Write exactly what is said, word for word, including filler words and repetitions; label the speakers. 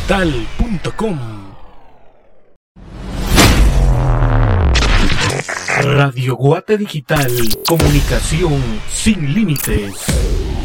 Speaker 1: digital punto com. Radio Guate Digital, comunicación sin límites.